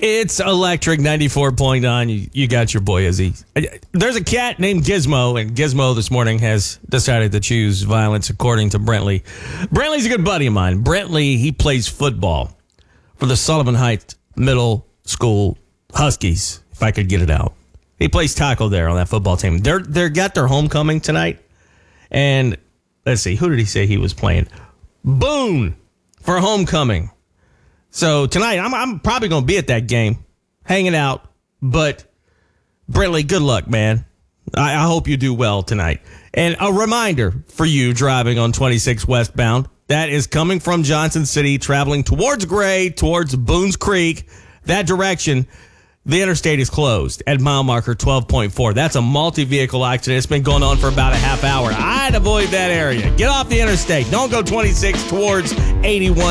It's Electric 94.9. You got your boy Izzy. There's a cat named Gizmo, and Gizmo this morning has decided to choose violence, according to Brentley. Brentley's a good buddy of mine. Brentley, he plays football for the Sullivan Heights Middle School Huskies, if I could get it out. He plays tackle there on that football team. They're got their homecoming tonight, and let's see, who did he say he was playing? Boone for homecoming. So tonight, I'm probably going to be at that game, hanging out. But, Brentley, good luck, man. I hope you do well tonight. And a reminder for you driving on 26 westbound, that is coming from Johnson City, traveling towards Gray, towards Boones Creek. That direction, the interstate is closed at mile marker 12.4. That's a multi-vehicle accident. It's been going on for about a half hour. I'd avoid that area. Get off the interstate. Don't go 26 towards 81.